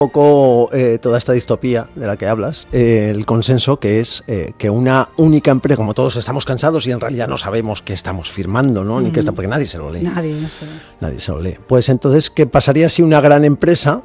poco toda esta distopía de la que hablas, el consenso que es que una única empresa, como todos estamos cansados y en realidad no sabemos qué estamos firmando, ¿no? Ni qué está, porque nadie se lo lee. Nadie se lo lee. Pues entonces, ¿qué pasaría si una gran empresa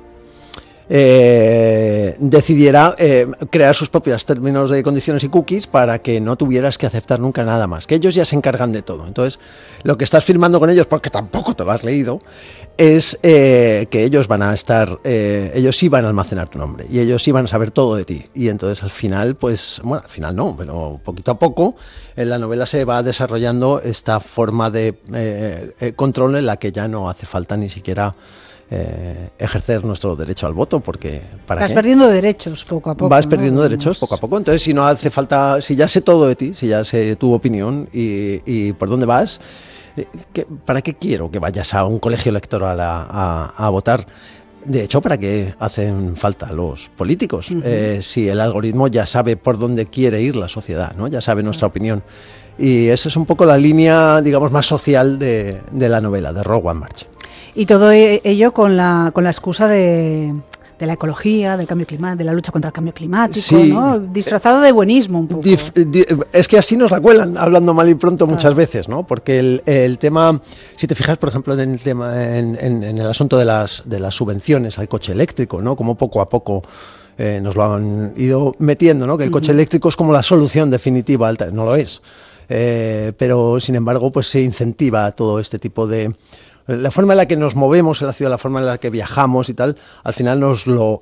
decidiera crear sus propios términos de condiciones y cookies para que no tuvieras que aceptar nunca nada más, que ellos ya se encargan de todo? Entonces, lo que estás firmando con ellos, porque tampoco te lo has leído, es que ellos van a estar, ellos sí van a almacenar tu nombre y ellos sí van a saber todo de ti. Y entonces al final, pues, bueno, al final no, pero poquito a poco en la novela se va desarrollando esta forma de control en la que ya no hace falta ni siquiera ejercer nuestro derecho al voto, porque vas perdiendo derechos poco a poco. Vas perdiendo derechos poco a poco. Entonces, si no hace falta, si ya sé todo de ti, si ya sé tu opinión y por dónde vas, ¿para qué quiero que vayas a un colegio electoral a votar? De hecho, ¿para qué hacen falta los políticos? Si el algoritmo ya sabe por dónde quiere ir la sociedad, ¿no? Ya sabe nuestra opinión. Y esa es un poco la línea, digamos, más social de la novela, de Rogue One March. Y todo ello con la excusa de la ecología, del cambio climático, de la lucha contra el cambio climático, sí, ¿no? Disfrazado de buenismo un poco. Es que así nos la cuelan, hablando mal y pronto muchas veces, ¿no? Porque el tema, si te fijas, por ejemplo, en el tema, en el asunto de las subvenciones al coche eléctrico, ¿no? Como poco a poco nos lo han ido metiendo, ¿no? Que el coche eléctrico es como la solución definitiva, no lo es. Pero, sin embargo, pues se incentiva todo este tipo de... La forma en la que nos movemos en la ciudad, la forma en la que viajamos y tal, al final nos lo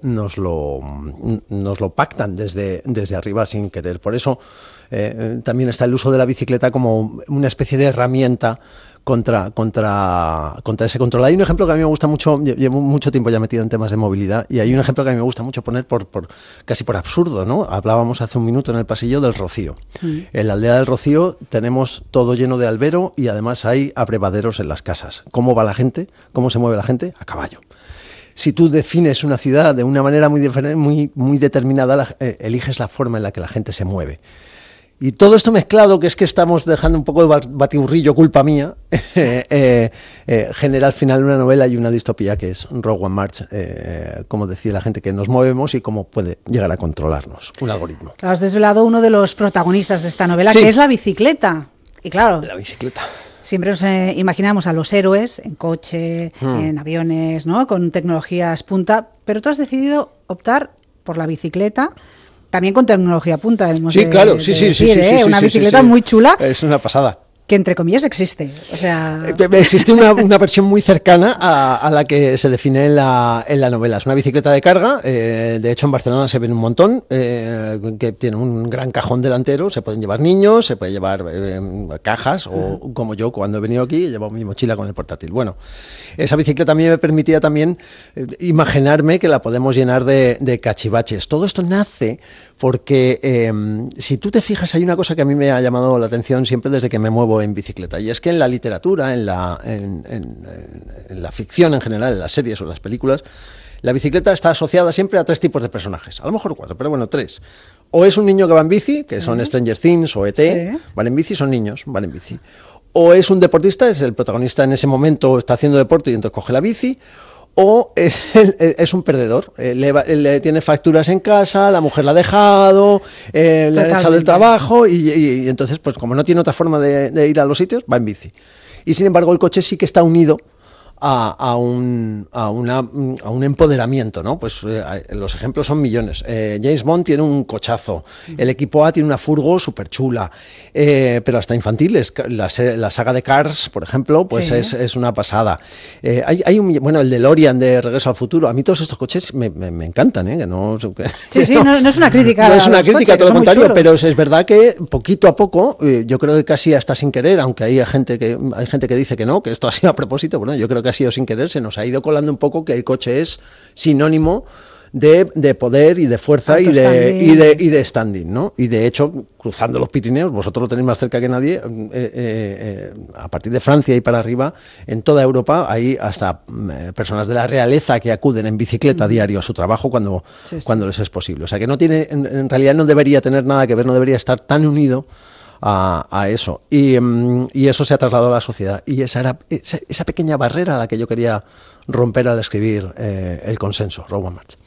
pactan desde arriba sin querer. Por eso también está el uso de la bicicleta como una especie de herramienta contra ese control. Hay un ejemplo que a mí me gusta mucho, llevo mucho tiempo ya metido en temas de movilidad, y hay un ejemplo que a mí me gusta mucho poner casi por absurdo, ¿no? Hablábamos hace un minuto en el pasillo del Rocío. En la aldea del Rocío tenemos todo lleno de albero y además hay abrevaderos en las casas. ¿Cómo va la gente? ¿Cómo se mueve la gente? A caballo. Si tú defines una ciudad de una manera muy diferente, muy determinada, eliges la forma en la que la gente se mueve. Y todo esto mezclado, que es que estamos dejando un poco de batiburrillo, culpa mía, genera al final una novela y una distopía que es Rogue One March, como decía la gente, que nos movemos y cómo puede llegar a controlarnos un algoritmo. Claro, has desvelado uno de los protagonistas de esta novela, sí, que es la bicicleta. Y claro, la bicicleta. Siempre nos imaginamos a los héroes en coche, en aviones, ¿no? Con tecnologías punta, pero tú has decidido optar por la bicicleta. También con tecnología punta. Sí, claro, sí. Una bicicleta muy chula. Es una pasada. Que entre comillas existe. O sea... Existe una versión muy cercana a la que se define en la novela. Es una bicicleta de carga, de hecho en Barcelona se ven un montón, que tiene un gran cajón delantero, se pueden llevar niños, se puede llevar cajas, o como yo cuando he venido aquí he llevado mi mochila con el portátil. Bueno, esa bicicleta a mí me permitía también imaginarme que la podemos llenar de cachivaches. Todo esto nace porque si tú te fijas, hay una cosa que a mí me ha llamado la atención siempre desde que me muevo en bicicleta, y es que en la literatura, en la ficción en general, en las series o en las películas, la bicicleta está asociada siempre a 3 tipos de personajes, a lo mejor 4, pero bueno, 3. O es un niño que va en bici, que son Stranger Things o E.T., van en bici, son niños, van en bici. O es un deportista, es el protagonista en ese momento, está haciendo deporte y entonces coge la bici. O es un perdedor, le tiene facturas en casa, la mujer la ha dejado, le han echado del trabajo y entonces, pues como no tiene otra forma de ir a los sitios, va en bici. Y sin embargo el coche sí que está unido a un empoderamiento, ¿no? Pues los ejemplos son millones. James Bond tiene un cochazo, el equipo A tiene una furgo súper chula, pero hasta infantiles. La saga de Cars, por ejemplo, pues es una pasada. Bueno, el DeLorean de Regreso al Futuro. A mí todos estos coches me encantan, ¿eh? Que no, no es una crítica. No es una crítica, todo lo contrario, pero es verdad que poquito a poco, yo creo que casi hasta sin querer, aunque hay gente que dice que no, que esto ha sido a propósito, bueno, yo creo que ha sido sin querer, se nos ha ido colando un poco que el coche es sinónimo de poder y de fuerza y de standing, ¿no? Y de hecho, cruzando los Pirineos, vosotros lo tenéis más cerca que nadie, a partir de Francia y para arriba, en toda Europa hay hasta personas de la realeza que acuden en bicicleta diario a su trabajo cuando les es posible. O sea que no tiene, en realidad no debería tener nada que ver, no debería estar tan unido a eso, y eso se ha trasladado a la sociedad, y esa era esa pequeña barrera a la que yo quería romper al escribir el consenso, Rogue One March.